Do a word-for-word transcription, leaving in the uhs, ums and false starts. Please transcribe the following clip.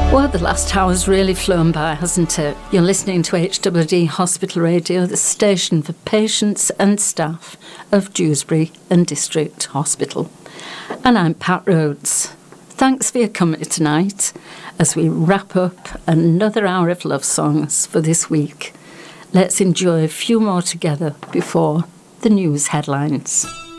Well, the last hour's really flown by, hasn't it? You're listening to H W D Hospital Radio, the station for patients and staff of Dewsbury and District Hospital. And I'm Pat Rhodes. Thanks for your company tonight as we wrap up another hour of love songs for this week. Let's enjoy a few more together before the news headlines.